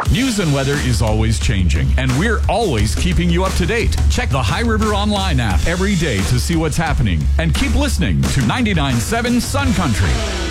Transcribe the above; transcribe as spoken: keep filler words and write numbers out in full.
News and weather is always changing, and we're always keeping you up to date. Check the High River Online app every day to see what's happening, and keep listening to ninety-nine point seven Sun Country.